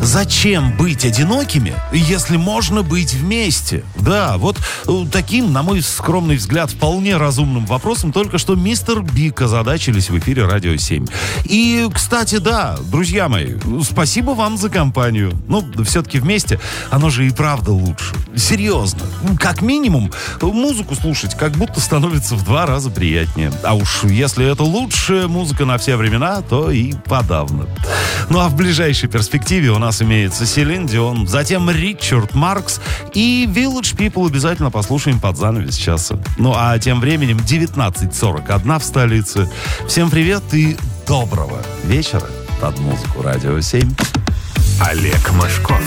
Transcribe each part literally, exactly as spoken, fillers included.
Зачем быть одинокими, если можно быть вместе? Да, вот таким, на мой скромный взгляд, вполне разумным вопросом только что мистер Биг озадачились в эфире Радио семь. И, кстати, да, друзья мои, спасибо вам за компанию. Ну, все-таки вместе оно же и правда лучше. Серьезно. Как минимум, музыку слушать как будто становится в два раза приятнее. А уж если это лучшая музыка на все времена, то и подавно. Ну а в ближайшей перспективе у нас имеется Селин Дион, затем Ричард Маркс и Village People обязательно послушаем под занавес часа. Ну а тем временем девятнадцать сорок один в столице. Всем привет и доброго вечера под музыку Радио семь. Олег Мошков.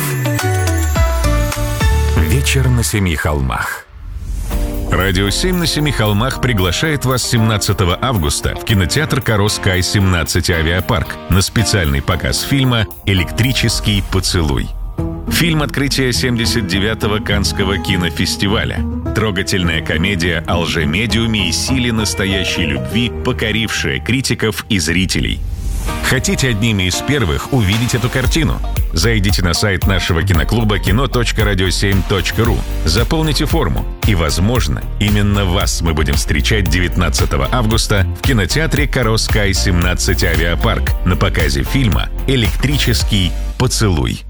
Вечер на семи холмах. Радио семь на семи холмах приглашает вас семнадцатого августа в кинотеатр Каро Скай семнадцать Авиапарк на специальный показ фильма «Электрический поцелуй». Фильм открытия семьдесят девятого Каннского кинофестиваля. Трогательная комедия о лжемедиуме и силе настоящей любви, покорившая критиков и зрителей. Хотите одними из первых увидеть эту картину? Зайдите на сайт нашего киноклуба кино точка радио семь точка ру, заполните форму, и, возможно, именно вас мы будем встречать девятнадцатого августа в кинотеатре Каро Скай семнадцать Авиапарк на показе фильма «Электрический поцелуй».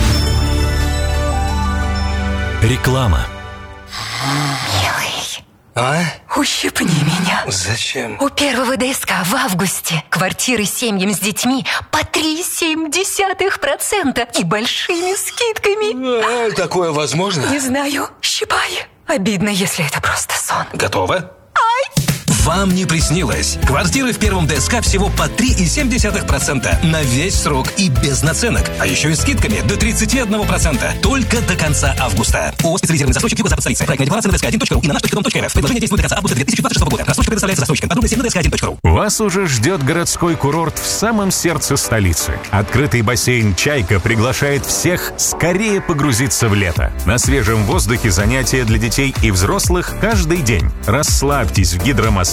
Реклама. Милый, А? ущипни меня. Зачем? У первого ДСК в августе квартиры семьям с детьми по три целых семь десятых процента и большими скидками. А, такое возможно? Не знаю. Щипай. Обидно, если это просто сон. Готово? Вам не приснилось. Квартиры в первом ДСК всего по три целых семь десятых процента на весь срок и без наценок. А еще и скидками до тридцать один процент. Только до конца августа. ООО «Специализированный застройщик Юго-Запад столицы». Проектная декларация на дэ эс ка один точка ру и на наш точка ком точка эр эф. Предложение действует до конца августа две тысячи двадцать шестого года. Рассрочка предоставляется застройщикам. Подробности на дэ эс ка один точка ру. Вас уже ждет городской курорт в самом сердце столицы. Открытый бассейн «Чайка» приглашает всех скорее погрузиться в лето. На свежем воздухе занятия для детей и взрослых каждый день. Расслабьтесь в гидромассаже